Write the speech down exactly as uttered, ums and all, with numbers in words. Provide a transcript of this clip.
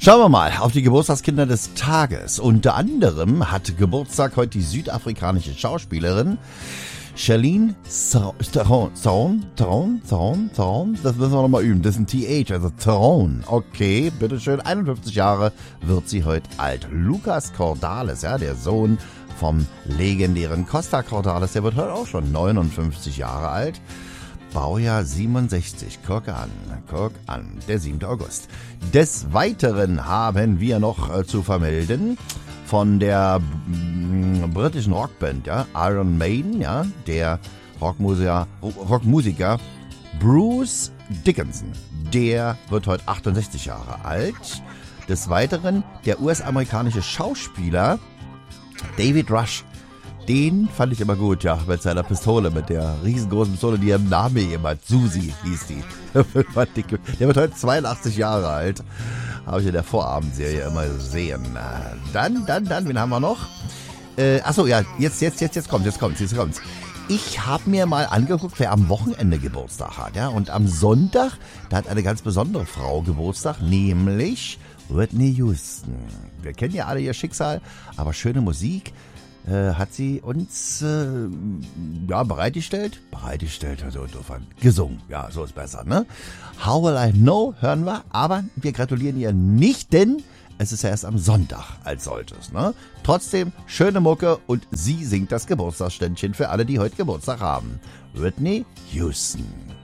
Schauen wir mal auf die Geburtstagskinder des Tages. Unter anderem hat Geburtstag heute die südafrikanische Schauspielerin Charlize Theron, Theron, Theron, Theron, Theron, das müssen wir nochmal üben, das ist ein T H, also Theron, okay, bitteschön, einundfünfzig Jahre wird sie heute alt. Lucas Cordalis, ja, der Sohn vom legendären Costa Cordalis, der wird heute auch schon neunundfünfzig Jahre alt. Baujahr siebenundsechzig, guck an, guck an, der siebte August. Des Weiteren haben wir noch äh, zu vermelden von der mm, britischen Rockband, ja, Iron Maiden, ja, der Rockmusiker, Rockmusiker Bruce Dickinson, der wird heute achtundsechzig Jahre alt. Des Weiteren der U S-amerikanische Schauspieler David Rush, den fand ich immer gut, ja, mit seiner Pistole, mit der riesengroßen Pistole, die er im Namen jemand, Susi hieß die. Der wird heute zweiundachtzig Jahre alt. Habe ich in der Vorabendserie immer gesehen. Dann, dann, dann, wen haben wir noch? Äh, achso, ja, jetzt, jetzt, jetzt, jetzt kommt, jetzt kommt, jetzt kommt's. Ich habe mir mal angeguckt, wer am Wochenende Geburtstag hat, ja, und am Sonntag, da hat eine ganz besondere Frau Geburtstag, nämlich Whitney Houston. Wir kennen ja alle ihr Schicksal, aber schöne Musik äh, hat sie uns äh, ja, bereitgestellt. Bereitgestellt, also insofern gesungen. Ja, so ist besser, ne? How Will I Know hören wir, aber wir gratulieren ihr nicht, denn es ist ja erst am Sonntag als solches, ne? Trotzdem schöne Mucke und sie singt das Geburtstagsständchen für alle, die heute Geburtstag haben. Whitney Houston.